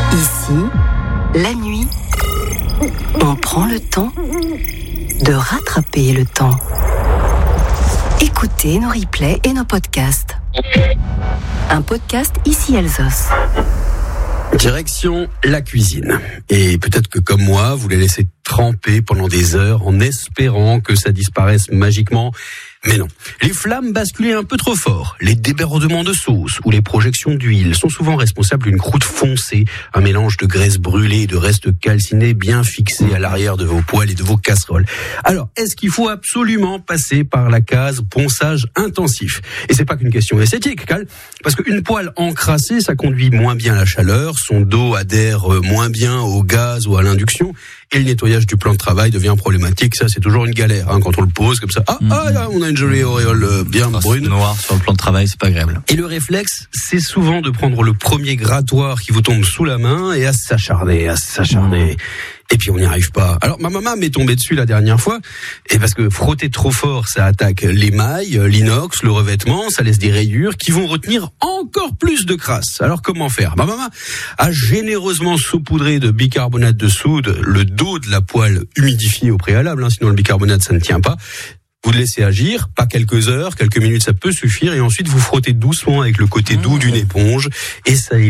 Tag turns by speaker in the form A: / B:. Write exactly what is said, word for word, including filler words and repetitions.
A: Ici, la nuit, on prend le temps de rattraper le temps. Écoutez nos replays et nos podcasts. Un podcast Ici Alsos.
B: Direction la cuisine. Et peut-être que comme moi, vous les laissez tremper pendant des heures en espérant que ça disparaisse magiquement. Mais non. Les flammes basculaient un peu trop fort. Les débordements de sauce ou les projections d'huile sont souvent responsables d'une croûte foncée, un mélange de graisse brûlée et de restes calcinés bien fixés à l'arrière de vos poêles et de vos casseroles. Alors, est-ce qu'il faut absolument passer par la case ponçage intensif ? Et c'est pas qu'une question esthétique, Cal, parce qu'une poêle encrassée, ça conduit moins bien la chaleur, son dos adhère moins bien au gaz ou à l'induction, et le nettoyage du plan de travail devient problématique. Ça, c'est toujours une galère, hein, quand on le pose comme ça. Ah, mmh. ah là, on a une jolie auréole bien
C: oh,
B: brune.
C: Noir sur le plan de travail, c'est pas agréable.
B: Et le réflexe, c'est souvent de prendre le premier grattoir qui vous tombe sous la main et à s'acharner, à s'acharner. Mmh. Et puis on n'y arrive pas. Alors ma maman m'est tombée dessus la dernière fois, et parce que frotter trop fort, ça attaque l'émail, l'inox, le revêtement, ça laisse des rayures qui vont retenir encore plus de crasse. Alors comment faire ? Ma maman a généreusement saupoudré de bicarbonate de soude le dos de la poêle humidifiée au préalable, hein, sinon le bicarbonate ça ne tient pas. Vous le laissez agir, pas quelques heures, quelques minutes ça peut suffire, et ensuite vous frottez doucement avec le côté doux d'une éponge, et ça